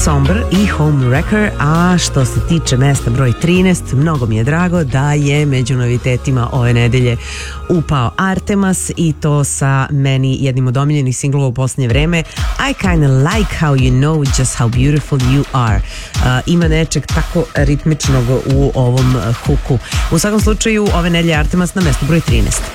Somber i Homewrecker, a što se tiče mesta broj 13, mnogo mi je drago da je među novitetima ove nedelje upao Artemas i to sa meni jednim od omiljenih singlova u posljednje vreme, I kinda like how you know just how beautiful you are. Ima nečeg tako ritmičnog u ovom huku. U svakom slučaju ove nedelje Artemas na mestu broj 13.